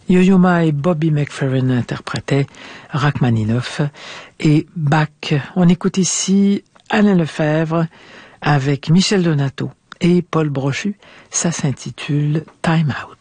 Yo-Yo Ma et Bobby McFerrin interprétaient Rachmaninoff et Bach. On écoute ici Alain Lefebvre avec Michel Donato et Paul Brochu. Ça s'intitule Time Out.